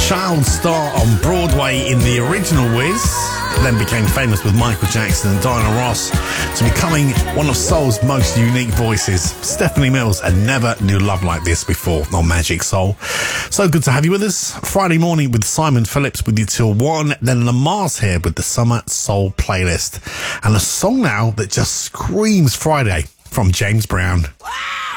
Child star on Broadway in the original Wiz, then became famous with Michael Jackson and Diana Ross, to becoming one of soul's most unique voices. Stephanie Mills, and never knew love like this before on Magic Soul. So good to have you with us. Friday morning with Simon Phillips with you till 1, then Lamar's here with the Summer Soul playlist. And a song now that just screams Friday from James Brown.